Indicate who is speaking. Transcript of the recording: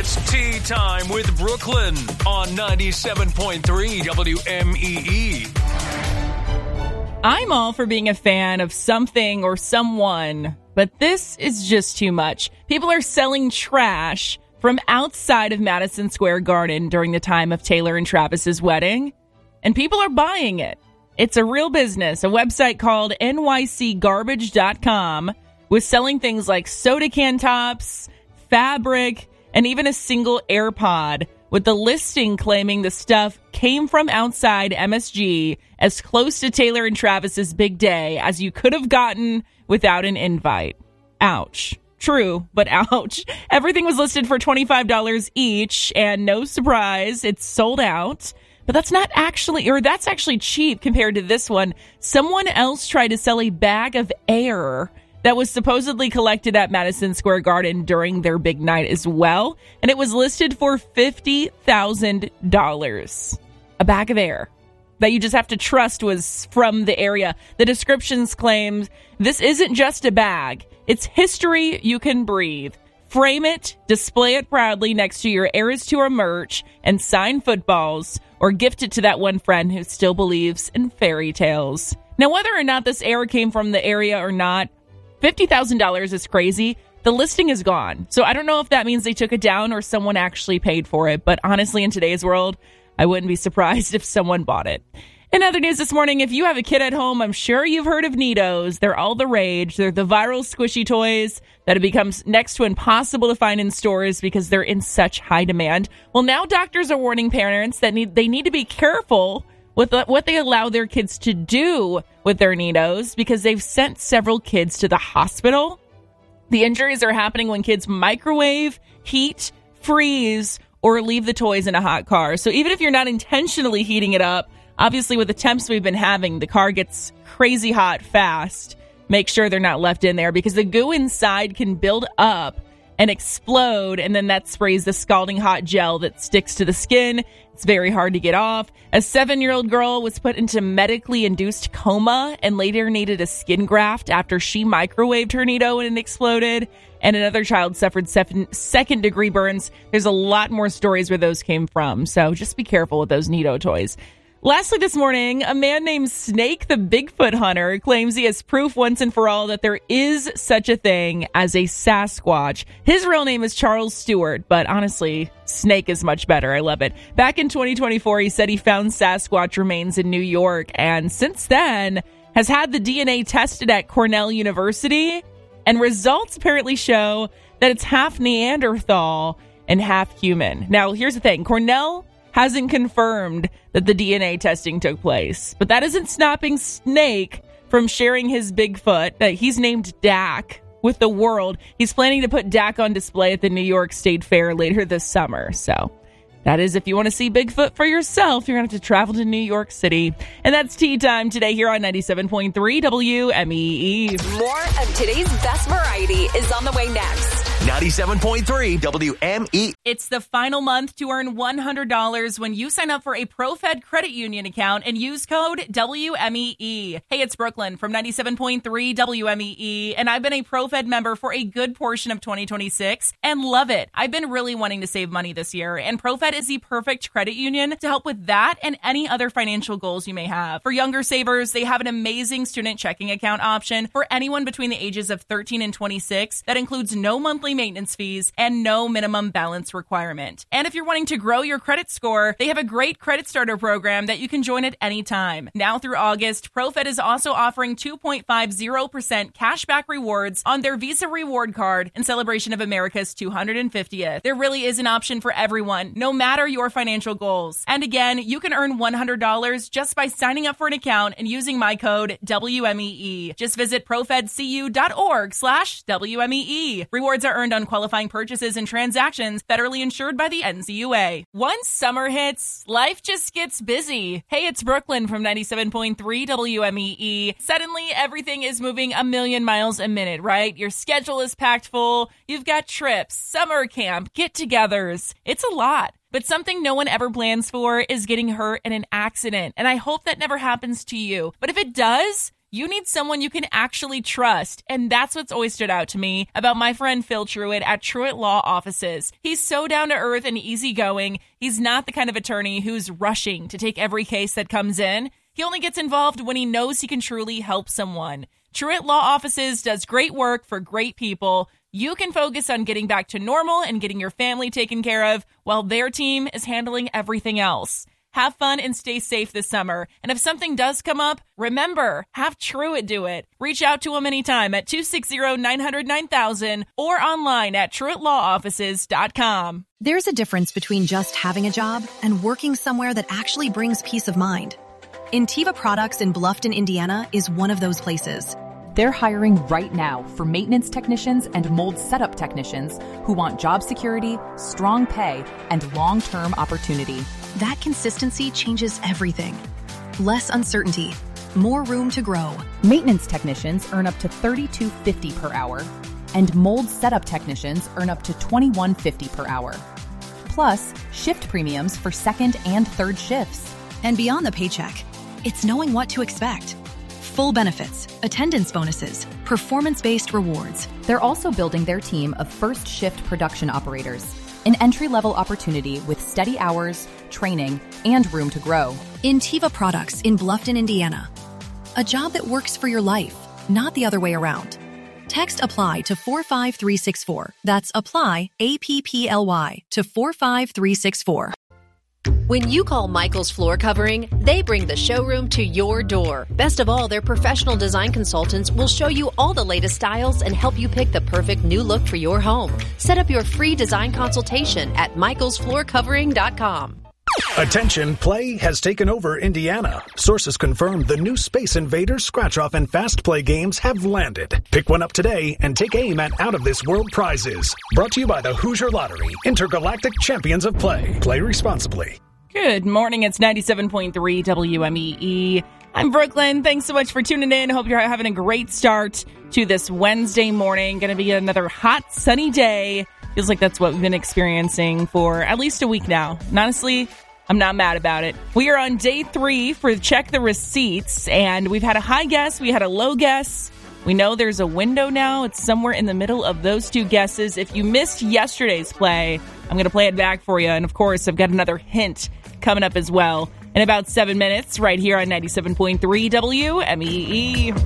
Speaker 1: It's tea time with Brooklyn on 97.3 WMEE.
Speaker 2: I'm all for being a fan of something or someone, but this is just too much. People are selling trash from outside of Madison Square Garden during the time of Taylor and Travis's wedding, and people are buying it. It's a real business. A website called nycgarbage.com was selling things like soda can tops, fabric, and even a single AirPod, with the listing claiming the stuff came from outside MSG, as close to Taylor and Travis's big day as you could have gotten without an invite. Ouch. True, but ouch. Everything was listed for $25 each, and no surprise, it's sold out. But that's actually cheap compared to this one. Someone else tried to sell a bag of air that was supposedly collected at Madison Square Garden during their big night as well, and it was listed for $50,000. A bag of air that you just have to trust was from the area. The descriptions claimed, "This isn't just a bag. It's history you can breathe. Frame it, display it proudly next to your Eras Tour merch, and sign footballs, or gift it to that one friend who still believes in fairy tales." Now, whether or not this air came from the area or not, $50,000 is crazy. The listing is gone. So I don't know if that means they took it down or someone actually paid for it. But honestly, in today's world, I wouldn't be surprised if someone bought it. In other news this morning, if you have a kid at home, I'm sure you've heard of Neatos. They're all the rage. They're the viral squishy toys that it becomes next to impossible to find in stores because they're in such high demand. Well, now doctors are warning parents that they need to be careful with what they allow their kids to do with their Neatos, because they've sent several kids to the hospital. The injuries are happening when kids microwave, heat, freeze, or leave the toys in a hot car. So even if you're not intentionally heating it up, obviously with the temps we've been having, the car gets crazy hot fast. Make sure they're not left in there, because the goo inside can build up and explode, and then that sprays the scalding hot gel that sticks to the skin. It's very hard to get off. A 7-year-old girl was put into medically induced coma and later needed a skin graft after she microwaved her Neato and it exploded. And another child suffered second-degree burns. There's a lot more stories where those came from, so just be careful with those Neato toys. Lastly this morning, a man named Snake the Bigfoot Hunter claims he has proof once and for all that there is such a thing as a Sasquatch. His real name is Charles Stewart, but honestly, Snake is much better. I love it. Back in 2024, he said he found Sasquatch remains in New York, and since then has had the DNA tested at Cornell University, and results apparently show that it's half Neanderthal and half human. Now, here's the thing. Cornell hasn't confirmed that the DNA testing took place, but that isn't stopping Snake from sharing his Bigfoot that he's named Dak with the world. He's planning to put Dak on display at the New York State Fair later this summer. So that is, if you want to see Bigfoot for yourself, you're going to have to travel to New York City. And that's Tea Time today here on 97.3 WMEE.
Speaker 3: More of today's best variety is on the way next.
Speaker 1: 97.3 WMEE.
Speaker 2: It's the final month to earn $100 when you sign up for a ProFed credit union account and use code WMEE. Hey, it's Brooklyn from 97.3 WMEE, and I've been a ProFed member for a good portion of 2026 and love it. I've been really wanting to save money this year, and ProFed is the perfect credit union to help with that and any other financial goals you may have. For younger savers, they have an amazing student checking account option for anyone between the ages of 13 and 26 that includes no monthly maintenance fees and no minimum balance requirement. And if you're wanting to grow your credit score, they have a great credit starter program that you can join at any time. Now through August, ProFed is also offering 2.50% cashback rewards on their Visa Reward Card in celebration of America's 250th. There really is an option for everyone, no matter your financial goals. And again, you can earn $100 just by signing up for an account and using my code WMEE. Just visit profedcu.org/WMEE. Rewards are earned on qualifying purchases and transactions federally insured by the NCUA. Once summer hits, life just gets busy. Hey, it's Brooklyn from 97.3 WMEE. Suddenly, everything is moving a million miles a minute, right? Your schedule is packed full. You've got trips, summer camp, get-togethers. It's a lot. But something no one ever plans for is getting hurt in an accident. And I hope that never happens to you. But if it does, You need someone you can actually trust, and that's what's always stood out to me about my friend Phil Truitt at Truitt Law Offices. He's so down to earth and easygoing. He's not the kind of attorney who's rushing to take every case that comes in. He only gets involved when he knows he can truly help someone. Truitt Law Offices does great work for great people. You can focus on getting back to normal and getting your family taken care of while their team is handling everything else. Have fun and stay safe this summer. And if something does come up, remember, have Truitt do it. Reach out to him anytime at 260-900-9000 or online at TruittLawOffices.com.
Speaker 4: There's a difference between just having a job and working somewhere that actually brings peace of mind. Intiva Products in Bluffton, Indiana is one of those places.
Speaker 5: They're hiring right now for maintenance technicians and mold setup technicians who want job security, strong pay, and long-term opportunity.
Speaker 4: That consistency changes everything. Less uncertainty, more room to grow.
Speaker 5: Maintenance technicians earn up to $32.50 per hour, and mold setup technicians earn up to $21.50 per hour. Plus, shift premiums for second and third shifts.
Speaker 4: And beyond the paycheck, it's knowing what to expect. Full benefits, attendance bonuses, performance-based rewards.
Speaker 5: They're also building their team of first shift production operators, an entry-level opportunity with steady hours, training, and room to grow.
Speaker 4: Intiva Products in Bluffton, Indiana. A job that works for your life, not the other way around. Text APPLY to 45364. That's APPLY, APPLY, to 45364.
Speaker 6: When you call Michael's Floor Covering, they bring the showroom to your door. Best of all, their professional design consultants will show you all the latest styles and help you pick the perfect new look for your home. Set up your free design consultation at michaelsfloorcovering.com.
Speaker 7: Attention, play has taken over Indiana. Sources confirm the new Space Invaders Scratch-Off and Fast Play games have landed. Pick one up today and take aim at out-of-this-world prizes. Brought to you by the Hoosier Lottery, Intergalactic Champions of Play. Play responsibly.
Speaker 2: Good morning. It's 97.3 WMEE. I'm Brooklyn. Thanks so much for tuning in. Hope you're having a great start to this Wednesday morning. Going to be another hot, sunny day. Feels like that's what we've been experiencing for at least a week now. And honestly, I'm not mad about it. We are on day 3 for Check the Receipts, and we've had a high guess, we had a low guess. We know there's a window now. It's somewhere in the middle of those two guesses. If you missed yesterday's play, I'm going to play it back for you. And of course, I've got another hint coming up as well in about 7 minutes right here on 97.3 WMEE.